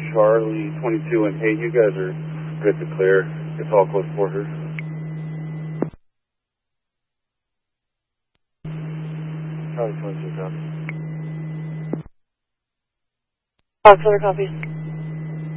Charlie 22, and hey, you guys are good to clear. It's all close quarters. Charlie 22, copy. Clear, copy.